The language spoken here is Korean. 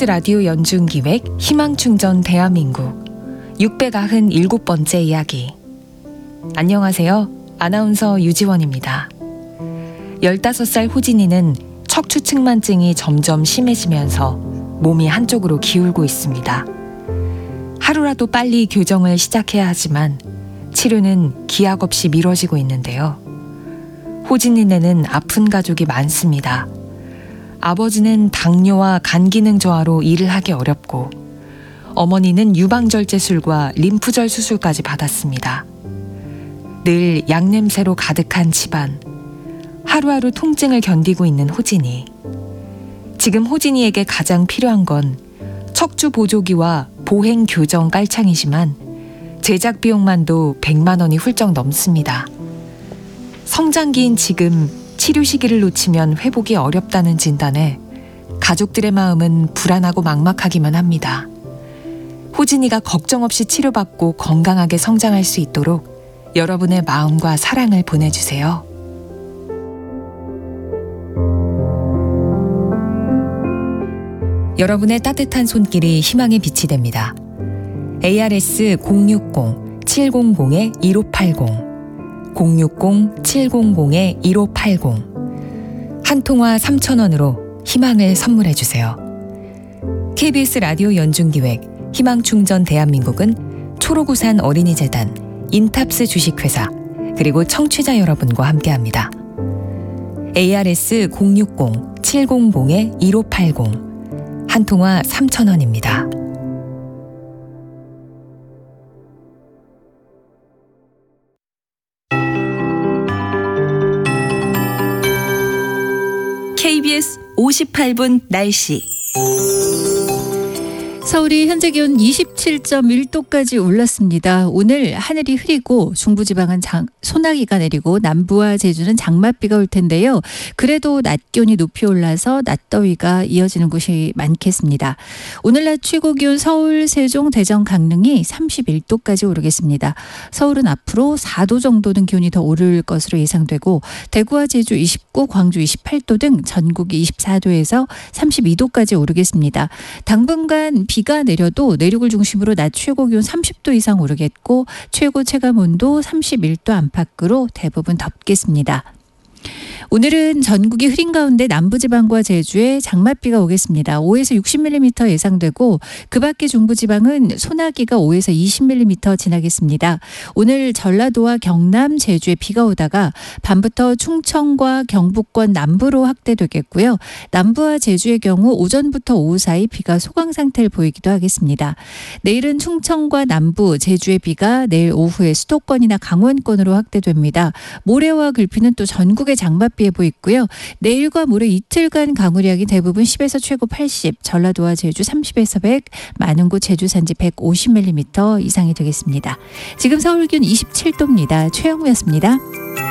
KBS 라디오 연중기획 희망충전 대한민국 697번째 이야기. 안녕하세요. 아나운서 유지원입니다. 15살 호진이는 척추측만증이 점점 심해지면서 몸이 한쪽으로 기울고 있습니다. 하루라도 빨리 교정을 시작해야 하지만 치료는 기약 없이 미뤄지고 있는데요. 호진이네는 아픈 가족이 많습니다. 아버지는 당뇨와 간 기능 저하로 일을 하기 어렵고 어머니는 유방절제술과 림프절 수술까지 받았습니다. 늘 약냄새로 가득한 집안. 하루하루 통증을 견디고 있는 호진이. 지금 호진이에게 가장 필요한 건 척추 보조기와 보행 교정 깔창이지만 제작 비용만도 100만 원이 훌쩍 넘습니다. 성장기인 지금 치료 시기를 놓치면 회복이 어렵다는 진단에 가족들의 마음은 불안하고 막막하기만 합니다. 호진이가 걱정 없이 치료받고 건강하게 성장할 수 있도록 여러분의 마음과 사랑을 보내주세요. 여러분의 따뜻한 손길이 희망의 빛이 됩니다. ARS 060-700-1580 060-700-1580 한 통화 3,000원으로 희망을 선물해 주세요. KBS 라디오 연중기획 희망충전 대한민국은 초록우산 어린이재단, 인탑스 주식회사, 그리고 청취자 여러분과 함께합니다. ARS 060-700-1580 한 통화 3,000원입니다. KBS 58분 날씨. 서울이 현재 기온 27.1도까지 올랐습니다. 오늘 하늘이 흐리고 중부지방은 소나기가 내리고 남부와 제주는 장맛비가 올 텐데요. 그래도 낮 기온이 높이 올라서 낮더위가 이어지는 곳이 많겠습니다. 오늘 낮 최고 기온 서울, 세종, 대전, 강릉이 31도까지 오르겠습니다. 서울은 앞으로 4도 정도는 기온이 더 오를 것으로 예상되고 대구와 제주 29, 광주 28도 등 전국이 24도에서 32도까지 오르겠습니다. 당분간 비가 내려도 내륙을 중심으로 낮 최고 기온 30도 이상 오르겠고 최고 체감온도 31도 안팎으로 대부분 덥겠습니다. 오늘은 전국이 흐린 가운데 남부지방과 제주에 장맛비가 오겠습니다. 5에서 60mm 예상되고 그 밖에 중부지방은 소나기가 5에서 20mm 지나겠습니다. 오늘 전라도와 경남, 제주에 비가 오다가 밤부터 충청과 경북권 남부로 확대되겠고요. 남부와 제주의 경우 오전부터 오후 사이 비가 소강 상태를 보이기도 하겠습니다. 내일은 충청과 남부, 제주의 비가 내일 오후에 수도권이나 강원권으로 확대됩니다. 모레와 글피는 또 전국의 장맛비에 보이고요. 내일과 모레 이틀간 강우량이 대부분 10에서 최고 80, 전라도와 제주 30에서 100, 많은 곳 제주 산지 150mm 이상이 되겠습니다. 지금 서울 기온 27도입니다. 최영우였습니다.